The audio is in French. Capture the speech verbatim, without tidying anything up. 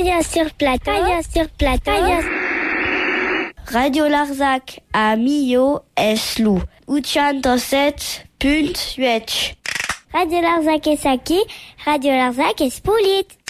Radio sur plateau. Radio sur plateau. Radio, Radio Larzac a Millau Eslu. huitcentoset punt huit. Radio Larzac est Saki. Radio Larzac est Spoulit.